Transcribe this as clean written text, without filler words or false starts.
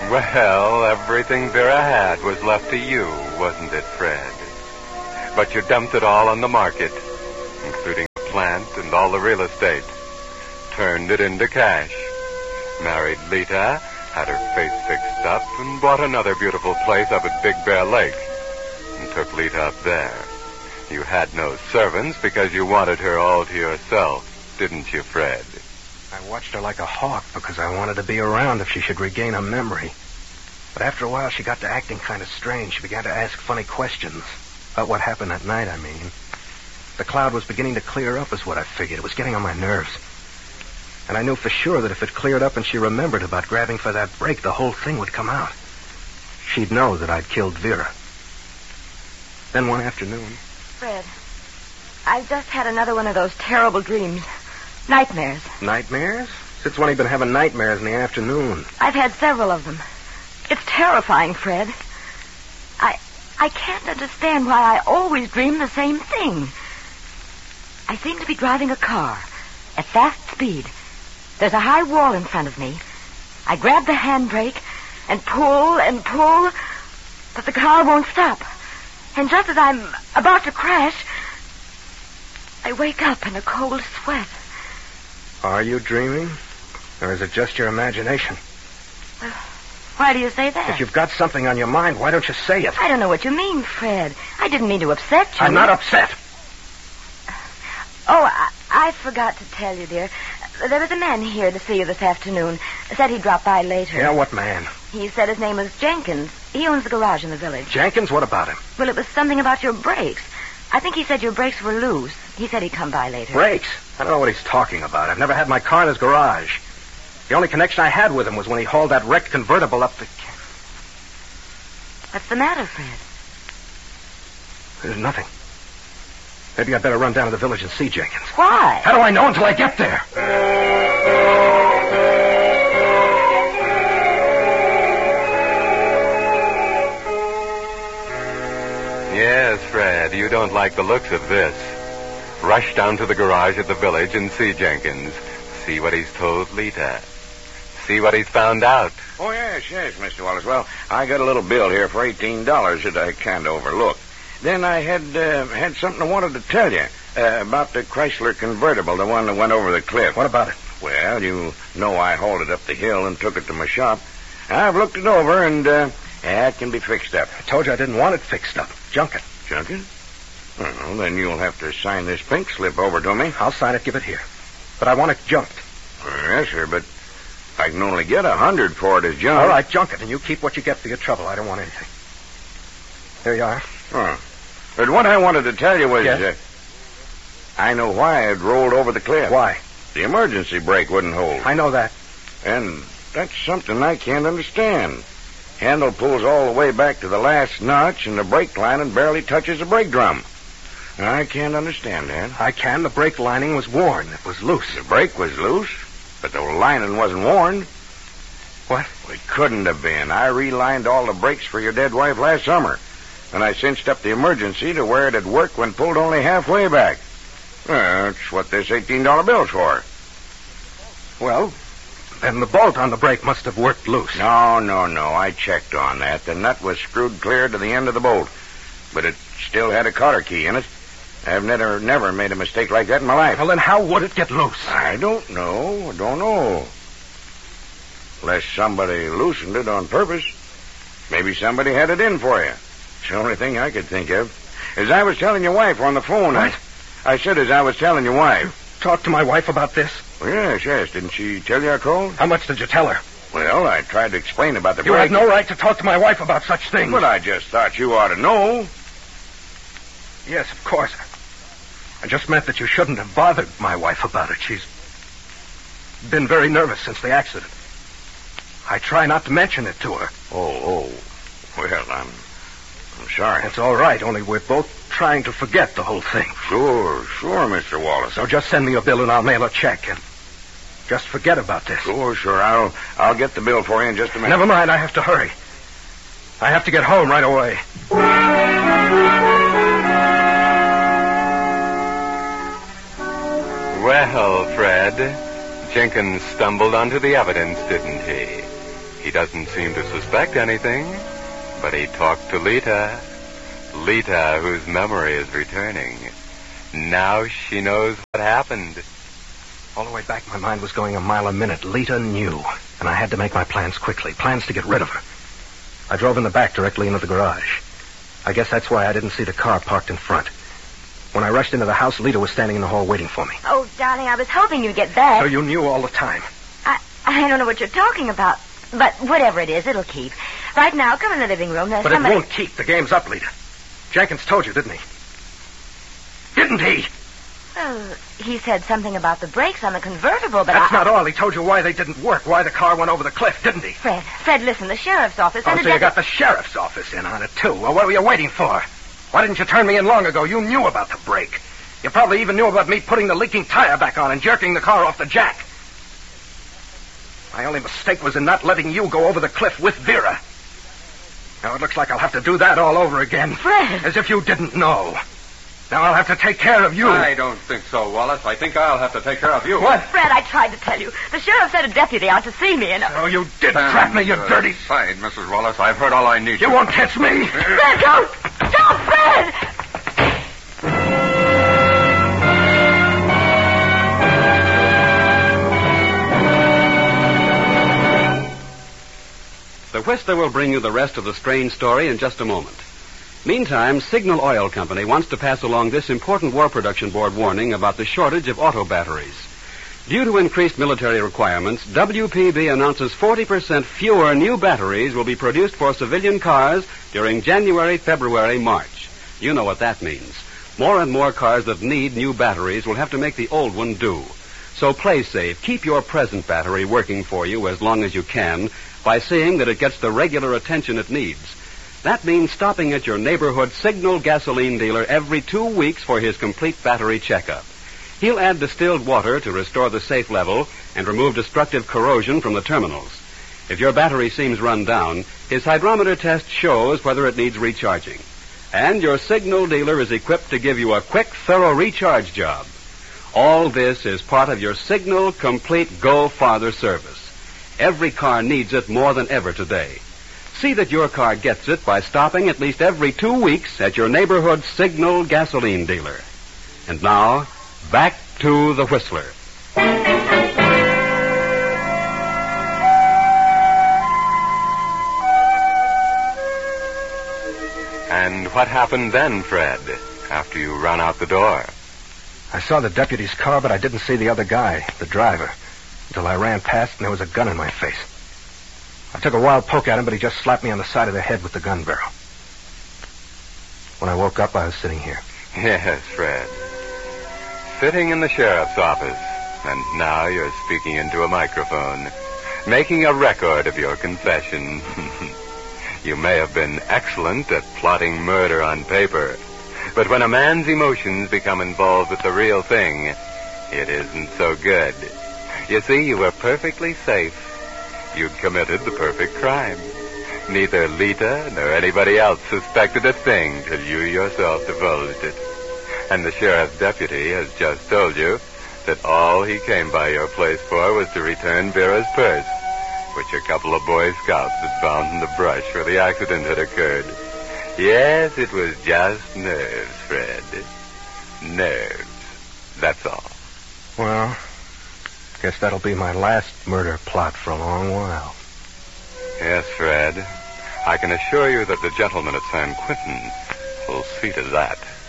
Well, everything Vera had was left to you, wasn't it, Fred? But you dumped it all on the market, including the plant and all the real estate. Turned it into cash. Married Lita, had her face fixed up, and bought another beautiful place up at Big Bear Lake. And took Lita up there. You had no servants because you wanted her all to yourself, didn't you, Fred? I watched her like a hawk because I wanted to be around if she should regain her memory. But after a while, she got to acting kind of strange. She began to ask funny questions. About what happened that night, I mean. The cloud was beginning to clear up, is what I figured. It was getting on my nerves. And I knew for sure that if it cleared up and she remembered about grabbing for that brake, the whole thing would come out. She'd know that I'd killed Vera. Then one afternoon... Fred, I've just had another one of those terrible dreams. Nightmares. Nightmares? Since when have you been having nightmares in the afternoon? I've had several of them. It's terrifying, Fred. I can't understand why I always dream the same thing. I seem to be driving a car at fast speed. There's a high wall in front of me. I grab the handbrake and pull, but the car won't stop. And just as I'm about to crash, I wake up in a cold sweat. Are you dreaming? Or is it just your imagination? Why do you say that? If you've got something on your mind, why don't you say it? I don't know what you mean, Fred. I didn't mean to upset you. I'm not upset. Oh, I forgot to tell you, dear. There was a man here to see you this afternoon. Said he'd drop by later. Yeah, what man? He said his name was Jenkins. He owns the garage in the village. Jenkins? What about him? Well, it was something about your brakes. I think he said your brakes were loose. He said he'd come by later. Brakes? I don't know what he's talking about. I've never had my car in his garage. The only connection I had with him was when he hauled that wrecked convertible up the... What's the matter, Fred? There's nothing. Maybe I'd better run down to the village and see Jenkins. Why? How do I know until I get there? Yes, Fred, you don't like the looks of this. Rush down to the garage at the village and see Jenkins. See what he's told Lita. See what he's found out. Oh, yes, Mr. Wallace. Well, I got a little bill here for $18 that I can't overlook. Then I had something I wanted to tell you about the Chrysler convertible, the one that went over the cliff. What about it? Well, you know I hauled it up the hill and took it to my shop. I've looked it over, and it can be fixed up. I told you I didn't want it fixed up. Junk it. Junk it? Well, then you'll have to sign this pink slip over to me. I'll sign it, give it here. But I want it junked. Yes, sir, but I can only get $100 for it as junk. All right, junk it, and you keep what you get for your trouble. I don't want anything. Here you are. Oh. But what I wanted to tell you was... Yes? I know why it rolled over the cliff. Why? The emergency brake wouldn't hold. I know that. And that's something I can't understand. Handle pulls all the way back to the last notch, and the brake lining barely touches the brake drum. I can't understand that. I can. The brake lining was worn. It was loose. The brake was loose, but the lining wasn't worn. What? Well, it couldn't have been. I relined all the brakes for your dead wife last summer, and I cinched up the emergency to where it'd work when pulled only halfway back. That's what this $18 bill's for. Well, then the bolt on the brake must have worked loose. No. I checked on that. The nut was screwed clear to the end of the bolt, but it still had a cotter key in it. I've never made a mistake like that in my life. Well, then how would it get loose? I don't know. Unless somebody loosened it on purpose. Maybe somebody had it in for you. It's the only thing I could think of. As I was telling your wife on the phone... What? I said as I was telling your wife. Talk to my wife about this? Well, yes. Didn't she tell you I called? How much did you tell her? Well, I tried to explain about the You brake. have no right to talk to my wife about such things. But I just thought you ought to know. Yes, of course. I just meant that you shouldn't have bothered my wife about it. She's been very nervous since the accident. I try not to mention it to her. Oh. Well, I'm sorry. It's all right, only we're both trying to forget the whole thing. Sure, Mr. Wallace. So just send me a bill and I'll mail a check and just forget about this. Sure. I'll get the bill for you in just a minute. Never mind, I have to hurry. I have to get home right away. Well, Fred, Jenkins stumbled onto the evidence, didn't he? He doesn't seem to suspect anything, but he talked to Lita. Lita, whose memory is returning. Now she knows what happened. All the way back, my mind was going a mile a minute. Lita knew, and I had to make my plans quickly. Plans to get rid of her. I drove in the back directly into the garage. I guess that's why I didn't see the car parked in front. When I rushed into the house, Lita was standing in the hall waiting for me. Oh, darling, I was hoping you'd get back. So you knew all the time. I don't know what you're talking about. But whatever it is, it'll keep. Right now, come in the living room. There's But somebody... it won't keep. The game's up, Lita. Jenkins told you, didn't he? Didn't he? Well, he said something about the brakes on the convertible, but That's not all. He told you why they didn't work, why the car went over the cliff, didn't he? Fred, listen, the sheriff's office... Oh, so you got the sheriff's office in on it, too. Well, what were you waiting for? Why didn't you turn me in long ago? You knew about the brake. You probably even knew about me putting the leaking tire back on and jerking the car off the jack. My only mistake was in not letting you go over the cliff with Vera. Now it looks like I'll have to do that all over again. Fred! As if you didn't know. Now I'll have to take care of you. I don't think so, Wallace. I think I'll have to take care of you. What? Fred, I tried to tell you. The sheriff sent a deputy out to see me, and... Oh, you did trap me, you dirty... Side, Mrs. Wallace. I've heard all I need. You won't catch me. Fred, don't! Don't, Fred! The Whistler will bring you the rest of the strange story in just a moment. Meantime, Signal Oil Company wants to pass along this important War Production Board warning about the shortage of auto batteries. Due to increased military requirements, WPB announces 40% fewer new batteries will be produced for civilian cars during January, February, March. You know what that means. More and more cars that need new batteries will have to make the old one do. So play safe. Keep your present battery working for you as long as you can by seeing that it gets the regular attention it needs. That means stopping at your neighborhood Signal gasoline dealer every 2 weeks for his complete battery checkup. He'll add distilled water to restore the safe level and remove destructive corrosion from the terminals. If your battery seems run down, his hydrometer test shows whether it needs recharging. And your Signal dealer is equipped to give you a quick, thorough recharge job. All this is part of your Signal Complete Go Farther service. Every car needs it more than ever today. See that your car gets it by stopping at least every 2 weeks at your neighborhood Signal gasoline dealer. And now, back to the Whistler. And what happened then, Fred, after you ran out the door? I saw the deputy's car, but I didn't see the other guy, the driver, until I ran past and there was a gun in my face. I took a wild poke at him, but he just slapped me on the side of the head with the gun barrel. When I woke up, I was sitting here. Yes, Fred. Sitting in the sheriff's office, and now you're speaking into a microphone, making a record of your confession. You may have been excellent at plotting murder on paper, but when a man's emotions become involved with the real thing, it isn't so good. You see, you were perfectly safe. You'd committed the perfect crime. Neither Lita nor anybody else suspected a thing till you yourself divulged it. And the sheriff's deputy has just told you that all he came by your place for was to return Vera's purse, which a couple of Boy Scouts had found in the brush where the accident had occurred. Yes, it was just nerves, Fred. Nerves. That's all. Well, guess that'll be my last murder plot for a long while. Yes, Fred. I can assure you that the gentleman at San Quentin will see to that.